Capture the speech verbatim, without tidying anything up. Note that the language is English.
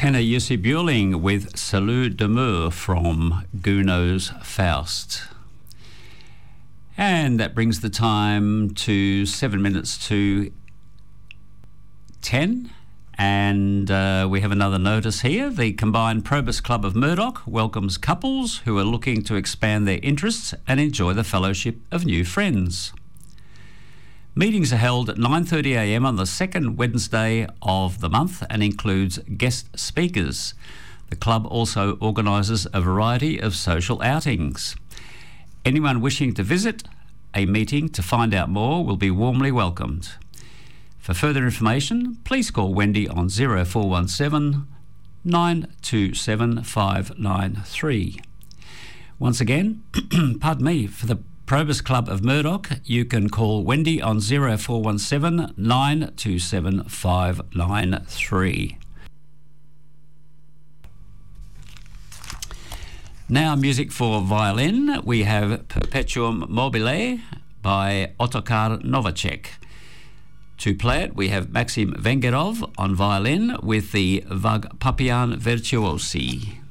tenor Jussi Björling with Salut Demeure from Gounod's Faust. And that brings the time to seven minutes to ten. And uh, we have another notice here. The Combined Probus Club of Murdoch welcomes couples who are looking to expand their interests and enjoy the fellowship of new friends. Meetings are held at nine thirty a m on the second Wednesday of the month and includes guest speakers. The club also organises a variety of social outings. Anyone wishing to visit a meeting to find out more will be warmly welcomed. For further information, please call Wendy on zero four one seven, nine two seven, five nine three. Once again, pardon me, for the Probus Club of Murdoch, you can call Wendy on zero four one seven, nine two seven, five nine three. Now music for violin. We have Perpetuum Mobile by Ottokar Novacek. To play it, we have Maxim Vengerov on violin with the Vag Papian Virtuosi.